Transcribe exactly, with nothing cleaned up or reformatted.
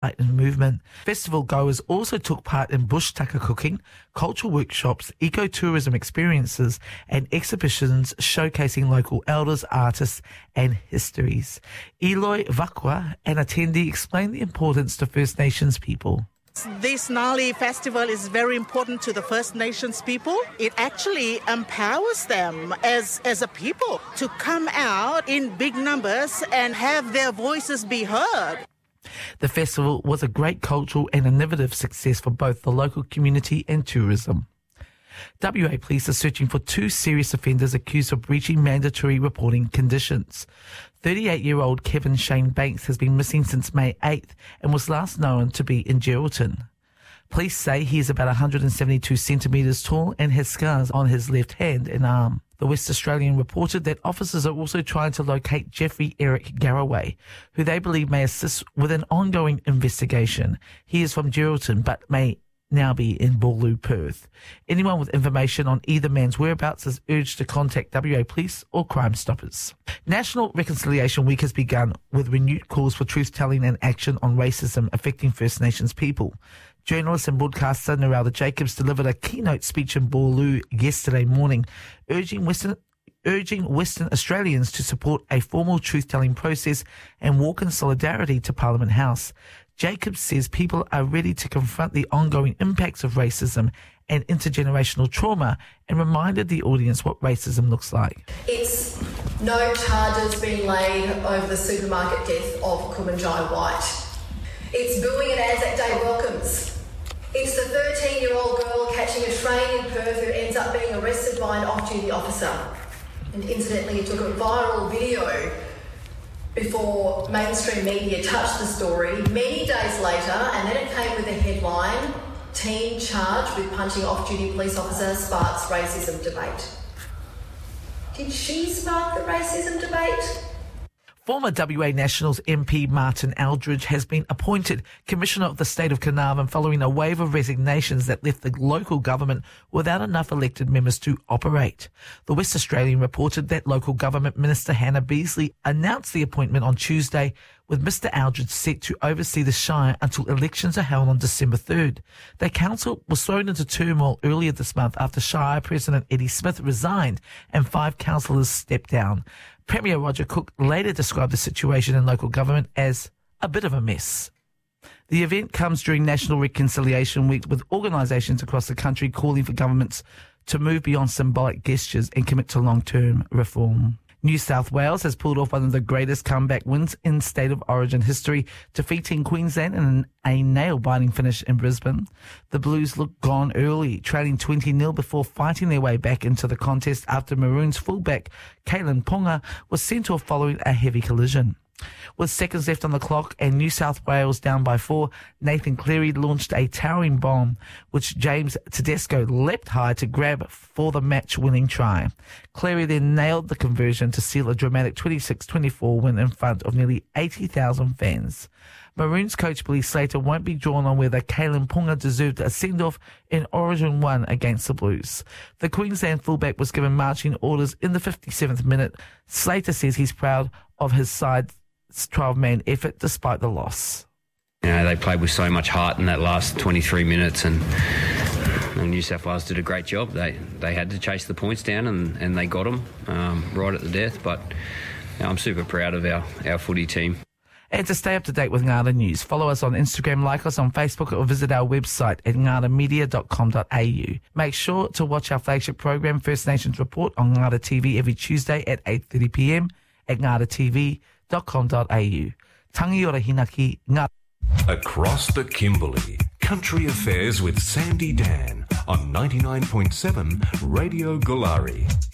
and movement. Festival goers also took part in bush tucker cooking, cultural workshops, ecotourism experiences and exhibitions showcasing local elders, artists and histories. Eloy Vakwa, an attendee, explained the importance to First Nations people. This Nali festival is very important to the First Nations people. It actually empowers them as, as a people to come out in big numbers and have their voices be heard. The festival was a great cultural and innovative success for both the local community and tourism. W A Police are searching for two serious offenders accused of breaching mandatory reporting conditions. thirty-eight-year-old Kevin Shane Banks has been missing since May eighth and was last known to be in Geraldton. Police say he is about one hundred seventy-two centimetres tall and has scars on his left hand and arm. The West Australian reported that officers are also trying to locate Jeffrey Eric Garraway, who they believe may assist with an ongoing investigation. He is from Geraldton but may now be in Boorloo, Perth. Anyone with information on either man's whereabouts is urged to contact W A Police or Crime Stoppers. National Reconciliation Week has begun with renewed calls for truth-telling and action on racism affecting First Nations people. Journalist and broadcaster Narelda Jacobs delivered a keynote speech in Boorloo yesterday morning, urging Western urging Western Australians to support a formal truth-telling process and walk in solidarity to Parliament House. Jacobs says people are ready to confront the ongoing impacts of racism and intergenerational trauma and reminded the audience what racism looks like. It's no charges being laid over the supermarket death of Kumanjai White. It's booing at Anzac Day welcomes. It's the thirteen-year-old girl catching a train in Perth who ends up being arrested by an off-duty officer. And incidentally, it took a viral video before mainstream media touched the story many days later, and then it came with a headline, "Teen charged with punching off-duty police officer sparks racism debate." Did she spark the racism debate? Former W A Nationals M P Martin Aldridge has been appointed Commissioner of the State of Carnarvon following a wave of resignations that left the local government without enough elected members to operate. The West Australian reported that local government Minister Hannah Beasley announced the appointment on Tuesday, with Mister Aldridge set to oversee the Shire until elections are held on December third. The council was thrown into turmoil earlier this month after Shire President Eddie Smith resigned and five councillors stepped down. Premier Roger Cook later described the situation in local government as a bit of a mess. The event comes during National Reconciliation Week, with organisations across the country calling for governments to move beyond symbolic gestures and commit to long-term reform. New South Wales has pulled off one of the greatest comeback wins in State of Origin history, defeating Queensland in a nail-biting finish in Brisbane. The Blues looked gone early, trailing twenty nil before fighting their way back into the contest after Maroons fullback Kalen Ponga was sent off following a heavy collision. With seconds left on the clock and New South Wales down by four, Nathan Cleary launched a towering bomb, which James Tedesco leapt high to grab for the match-winning try. Cleary then nailed the conversion to seal a dramatic twenty-six twenty-four win in front of nearly eighty thousand fans. Maroons coach Billy Slater won't be drawn on whether Kalen Ponga deserved a send-off in Origin one against the Blues. The Queensland fullback was given marching orders in the fifty-seventh minute. Slater says he's proud of his side's twelve-man effort despite the loss. You know, they played with so much heart in that last twenty-three minutes, and, and New South Wales did a great job. They they had to chase the points down, and, and they got them um, right at the death. But you know, I'm super proud of our, our footy team. And to stay up to date with Ngada News, follow us on Instagram, like us on Facebook, or visit our website at ngada media dot com dot a u. Make sure to watch our flagship program, First Nations Report, on Ngada T V every Tuesday at eight thirty p m at ngada t v dot com dot a u. Tangi ora hinaki ngā. Across the Kimberley, Country Affairs with Sandy Dan on ninety-nine point seven Radio Galari.